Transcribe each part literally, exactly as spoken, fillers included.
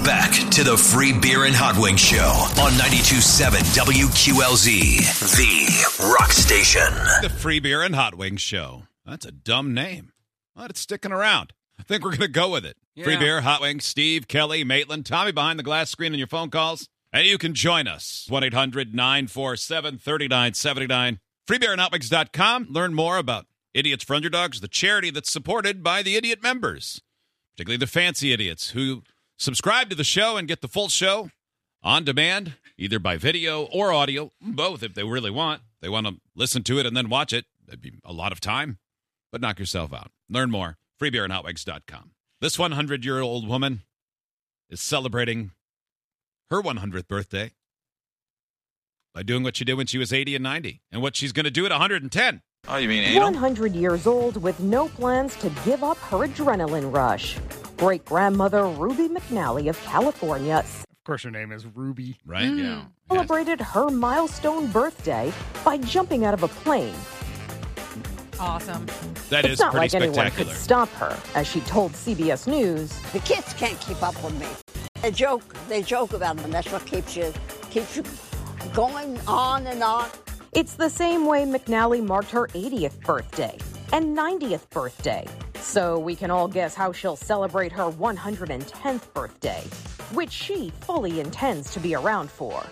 Back to the Free Beer and Hot Wings Show on ninety-two point seven W Q L Z, the rock station. The Free Beer and Hot Wings Show. That's a dumb name, but it's sticking around. I think we're going to go with it. Yeah. Free Beer, Hot Wings, Steve, Kelly, Maitland, Tommy behind the glass screen on your phone calls. And you can join us. one eight hundred nine four seven three nine seven nine. free beer and hot wings dot com. Learn more about Idiots for Underdogs, the charity that's supported by the idiot members, particularly the fancy idiots who subscribe to the show and get the full show on demand, either by video or audio, both if they really want. They want to listen to it and then watch it. That'd be a lot of time, but knock yourself out. Learn more. free beer and hot wings dot com. This hundred-year-old woman is celebrating her one hundredth birthday by doing what she did when she was eighty and ninety, and what she's going to do at one hundred ten. Oh, you mean anal? one hundred years old with no plans to give up her adrenaline rush. Great-grandmother Ruby McNally of California. Of course her name is Ruby. Right? Mm. Yeah. Celebrated her milestone birthday by jumping out of a plane. Awesome. That it's is not pretty like anyone spectacular. could stop her, as she told C B S News. The kids can't keep up with me. They joke. They joke about them. That's what keeps you keeps you going on and on. It's the same way McNally marked her eightieth birthday and ninetieth birthday. So we can all guess how she'll celebrate her one hundred tenth birthday, which she fully intends to be around for.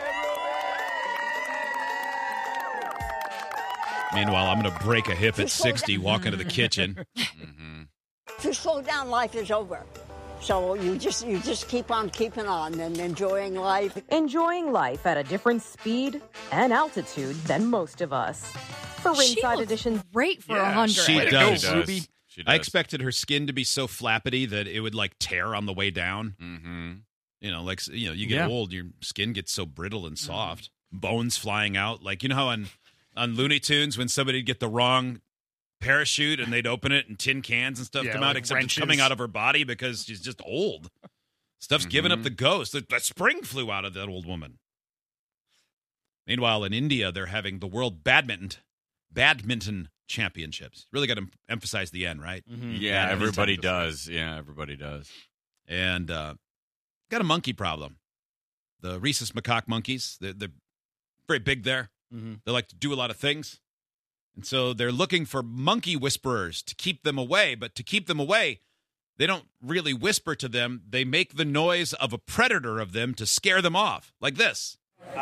Meanwhile, I'm going to break a hip at sixty, walk into the kitchen. Mm-hmm. To slow down, life is over. So you just you just keep on keeping on and enjoying life. Enjoying life at a different speed and altitude than most of us. For She Ringside looks Edition, great for a Yeah, hundred. she Way to does. go, Ruby. She does. I expected her skin to be so flappity that it would, like, tear on the way down. Mm-hmm. You know, like, you know, you get Yeah. old, your skin gets so brittle and soft. Bones flying out. Like, you know how on, on Looney Tunes when somebody'd get the wrong parachute and they'd open it and tin cans and stuff Yeah, come like out, except wrenches. it's coming out of her body because she's just old. Stuff's giving up the ghost. The, the spring flew out of that old woman. Meanwhile, in India, they're having the World Badminton Badminton Championships. Really got to emphasize the N, right? Mm-hmm. Yeah, Badminton. everybody does. Yeah, everybody does. And uh, got a monkey problem. The rhesus macaque monkeys, they're, they're very big there. Mm-hmm. They like to do a lot of things. And so they're looking for monkey whisperers to keep them away. But to keep them away, they don't really whisper to them. They make the noise of a predator of them to scare them off, like this.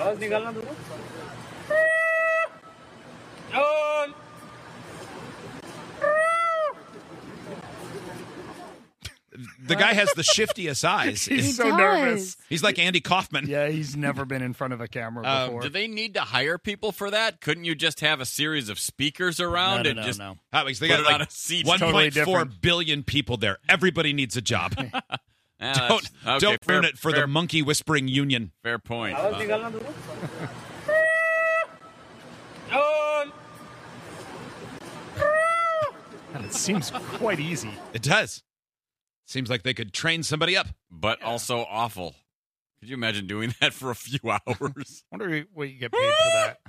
The guy has the shiftiest eyes. He's He so does. nervous. He's like Andy Kaufman. Yeah, he's never been in front of a camera Um, before. do they need to hire people for that? Couldn't you just have a series of speakers around no, no, and no, just no. How, they put got it like on a seat? one point four Totally billion different. people there. Everybody needs a job. Ah, don't that's- okay, don't fair, ruin it for fair, the monkey whispering union. fair point. And it seems quite easy. It does. Seems like they could train somebody up. But also awful. Could you imagine doing that for a few hours? Wonder what you get paid for that.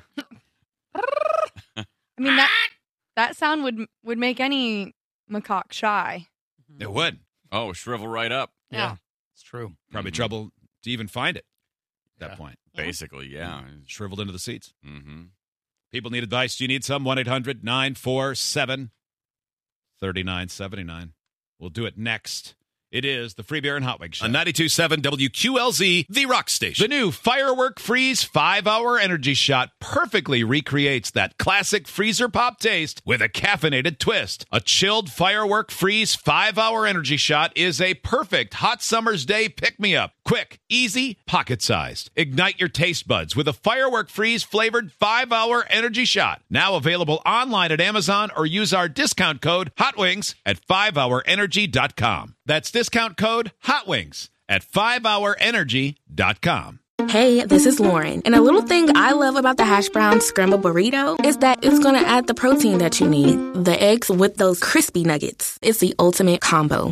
I mean that that sound would would make any macaque shy. It would. Oh, shrivel right up. Yeah. It's true. Probably Mhm. trouble to even find it at that Yeah. point. Basically, yeah. Shriveled into the seats. Mm-hmm. People need advice. Do you need some? one eight hundred nine four seven three nine seven nine. We'll do it next. It is the Free Beer and Hot Wings Show. On ninety-two point seven W Q L Z, the rock station. The new Firework Freeze five-hour energy shot perfectly recreates that classic freezer pop taste with a caffeinated twist. A chilled Firework Freeze five-hour energy shot is a perfect hot summer's day pick-me-up. Quick, easy, pocket-sized. Ignite your taste buds with a Firework Freeze flavored five-hour energy shot. Now available online at Amazon or use our discount code HOTWINGS at five hour energy dot com. That's discount code HOTWINGS at five hour energy dot com. Hey, this is Lauren, and a little thing I love about the hash brown scramble burrito is that it's going to add the protein that you need. The eggs with those crispy nuggets. It's the ultimate combo.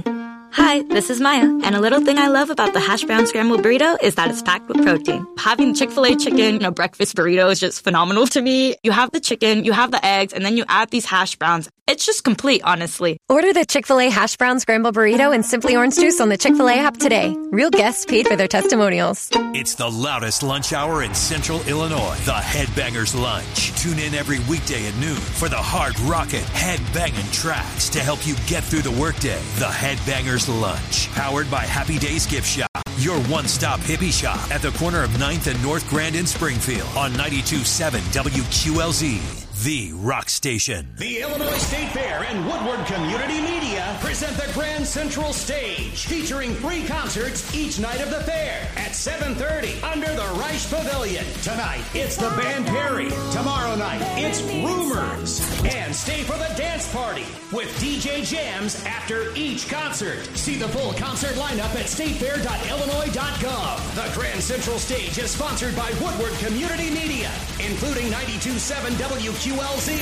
Hi, this is Maya, and a little thing I love about the hash brown scrambled burrito is that it's packed with protein. Having Chick-fil-A chicken in a breakfast burrito is just phenomenal to me. You have the chicken, you have the eggs, and then you add these hash browns. It's just complete, honestly. Order the Chick-fil-A hash brown scrambled burrito and Simply Orange Juice on the Chick-fil-A app today. Real guests paid for their testimonials. It's the loudest lunch hour in Central Illinois. The Headbangers Lunch. Tune in every weekday at noon for the hard rockin' headbanging tracks to help you get through the workday. The Headbangers Lunch. Powered by Happy Days Gift Shop. Your one-stop hippie shop at the corner of ninth and North Grand in Springfield on ninety-two point seven W Q L Z. The Rock Station. The Illinois State Fair and Woodward Community Media present the Grand Central Stage, featuring free concerts each night of the fair at seven thirty under the Reich Pavilion. Tonight, it's the band Perry. Tomorrow night, it's Rumors. And stay for the dance party with D J jams after each concert. See the full concert lineup at state fair dot illinois dot gov. The Grand Central Stage is sponsored by Woodward Community Media, including ninety-two point seven W Q L Z.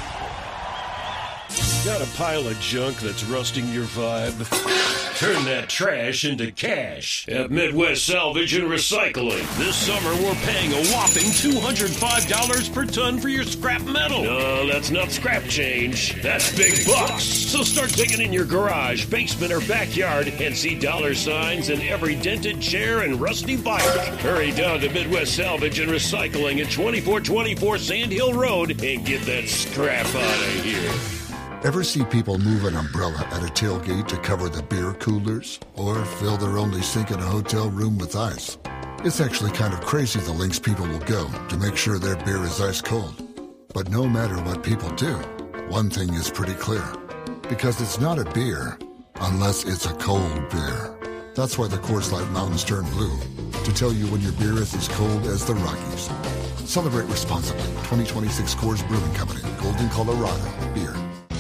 Got a pile of junk that's rusting your vibe? Turn that trash into cash at Midwest Salvage and Recycling. This summer, we're paying a whopping two hundred five dollars per ton for your scrap metal. No, that's not scrap change. That's big bucks. So start digging in your garage, basement, or backyard and see dollar signs in every dented chair and rusty bike. Hurry down to Midwest Salvage and Recycling at twenty-four twenty-four Sand Hill Road and get that scrap out of here. Ever see people move an umbrella at a tailgate to cover the beer coolers? Or fill their only sink in a hotel room with ice? It's actually kind of crazy the lengths people will go to make sure their beer is ice cold. But no matter what people do, one thing is pretty clear. Because it's not a beer unless it's a cold beer. That's why the Coors Light Mountains turn blue. To tell you when your beer is as cold as the Rockies. Celebrate responsibly. twenty twenty-six Coors Brewing Company. Golden, Colorado. Beer.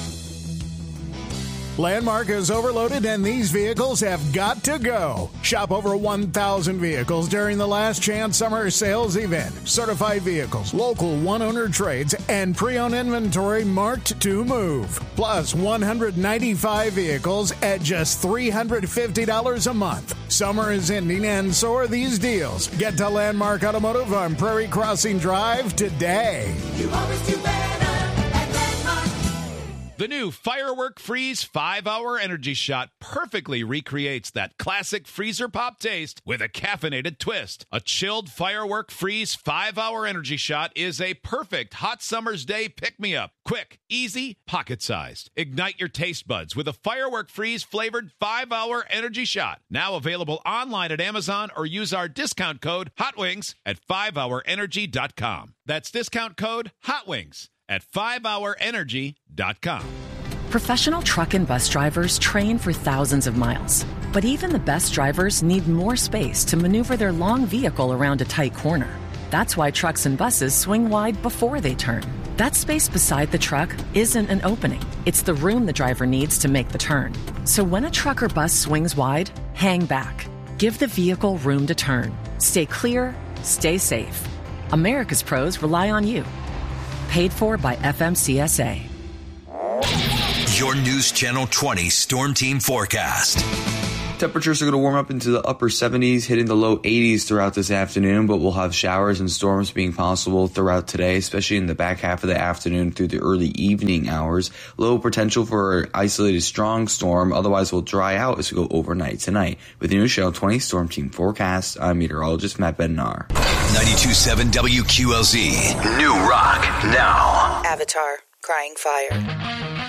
Landmark is overloaded and these vehicles have got to go. Shop over one thousand vehicles during the Last Chance Summer Sales Event. Certified vehicles, local one-owner trades, and pre-owned inventory marked to move. Plus one hundred ninety-five vehicles at just three hundred fifty dollars a month. Summer is ending and so are these deals. Get to Landmark Automotive on Prairie Crossing Drive today. You always do better. The new Firework Freeze five hour Energy Shot perfectly recreates that classic freezer pop taste with a caffeinated twist. A chilled Firework Freeze five hour Energy Shot is a perfect hot summer's day pick-me-up. Quick, easy, pocket-sized. Ignite your taste buds with a Firework Freeze flavored five hour Energy Shot. Now available online at Amazon or use our discount code HOTWINGS at five hour energy dot com. That's discount code HOTWINGS at five hour energy dot com. Professional truck and bus drivers train for thousands of miles. But even the best drivers need more space to maneuver their long vehicle around a tight corner. That's why trucks and buses swing wide before they turn. That space beside the truck isn't an opening. It's the room the driver needs to make the turn. So when a truck or bus swings wide, hang back. Give the vehicle room to turn. Stay clear, stay safe. America's pros rely on you. Paid for by F M C S A. Your News Channel twenty Storm Team Forecast. Temperatures are going to warm up into the upper seventies, hitting the low eighties throughout this afternoon, but we'll have showers and storms being possible throughout today, especially in the back half of the afternoon through the early evening hours. Low potential for an isolated strong storm, otherwise will dry out as we go overnight tonight. With the News Channel twenty Storm Team Forecast, I'm meteorologist Matt Bednar. ninety-two point seven W Q L Z. New Rock now. Avatar, Crying Fire.